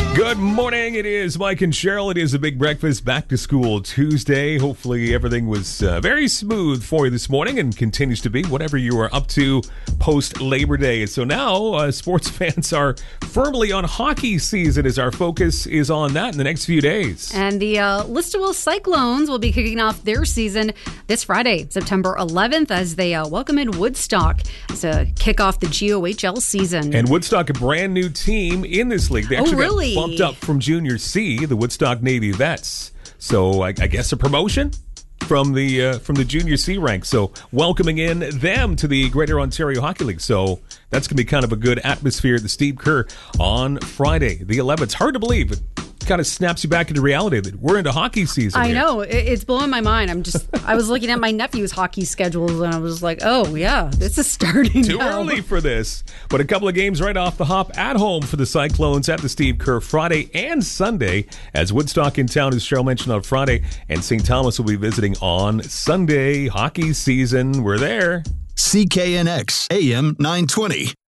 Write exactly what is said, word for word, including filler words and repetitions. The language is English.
Good morning. It is Mike and Cheryl. It is a big breakfast back to school Tuesday. Hopefully everything was uh, very smooth for you this morning and continues to be, whatever you are up to post Labor Day. So now uh, sports fans are firmly on hockey season as our focus is on that in the next few days. And the uh, Listowel Cyclones will be kicking off their season this Friday, September eleventh, as they uh, welcome in Woodstock to kick off the G O H L season. And Woodstock, a brand new team in this league. They actually oh, really? got bumped up from Junior C, the Woodstock Navy Vets. So I, I guess a promotion from the uh, from the Junior C ranks. So welcoming in them to the Greater Ontario Hockey League. So that's going to be kind of a good atmosphere at the Steve Kerr on Friday, the eleventh. It's hard to believe. It kind of snaps you back into reality that we're into hockey season I here. know. It's blowing my mind. I'm just, I was looking at my nephew's hockey schedules and I was like, oh, yeah, this is starting Too now. early for this. But a couple of games right off the hop at home for the Cyclones at the Steve Kerr Friday and Sunday, as Woodstock in town, as Cheryl mentioned, on Friday, and Saint Thomas will be visiting on Sunday. Hockey season, we're there. C K N X A M nine twenty.